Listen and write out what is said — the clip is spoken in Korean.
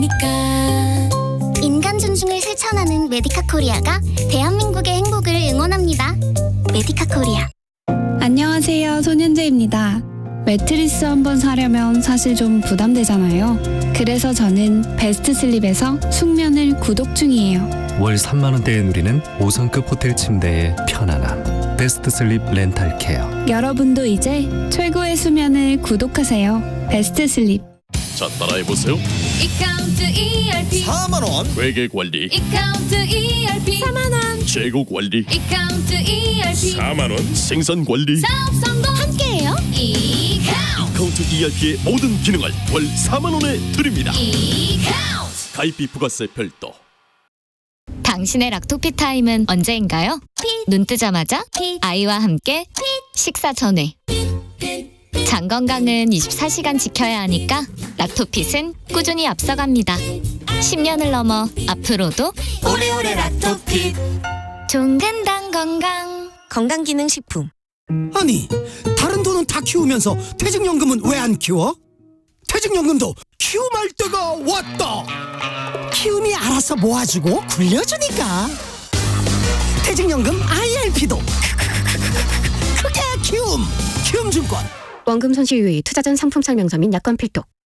인간 존중을 실천하는 메디카 코리아가 대한민국의 행복을 응원합니다. 메디카 코리아. 안녕하세요, 손현재입니다. 매트리스 한번 사려면 사실 좀 부담되잖아요. 그래서 저는 베스트 슬립에서 숙면을 구독 중이에요. 월 3만 원대에 누리는 5성급 호텔 침대의 편안함. 베스트 슬립 렌탈 케어. 여러분도 이제 최고의 수면을 구독하세요. 베스트 슬립. 자, 따라해보세요. 이카운트 ERP 4만원 회계관리, 이카운트 ERP 4만원 재고관리, 이카운트 ERP 4만원 생산관리. 사업 성공 함께해요. 이카운트 카운트 ERP의 모든 기능을 월 4만원에 드립니다. 이카운트. 가입비 부가세 별도. 당신의 락토피 타임은 언제인가요? 눈 뜨자마자 아이와 함께 식사 전에. 장 건강은 24시간 지켜야 하니까 락토핏은 꾸준히 앞서갑니다. 10년을 넘어 앞으로도 오래오래 락토핏 종근당 건강. 건강기능식품. 아니, 다른 돈은 다 키우면서 퇴직연금은 왜 안 키워? 퇴직연금도 키움할 때가 왔다. 키움이 알아서 모아주고 굴려주니까. 퇴직연금 IRP도 그게 키움. 키움증권. 원금 손실 유의, 투자전 상품 설명서 및 약관 필독.